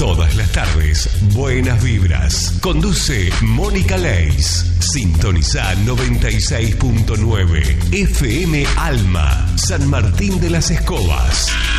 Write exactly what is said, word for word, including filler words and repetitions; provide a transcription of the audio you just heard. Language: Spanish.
Todas las tardes, buenas vibras. Conduce Mónica Leis. Sintoniza noventa y seis punto nueve F M Alma, San Martín de las Escobas.